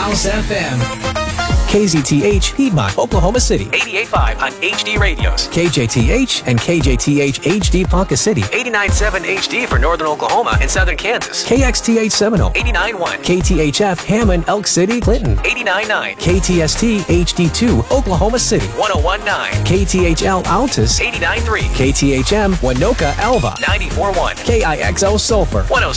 House FM. KZTH, Piedmont, Oklahoma City. 88.5 on HD radios. KJTH and KJTH HD Ponca City. 89.7 HD for Northern Oklahoma and Southern Kansas. KXTH Seminole. 89.1. KTHF Hammond, Elk City, Clinton. 89.9. KTST HD2, Oklahoma City. 101.9. KTHL Altus. 89.3. KTHM Winoka, Alva. 94.1. KIXO Sulphur. 106.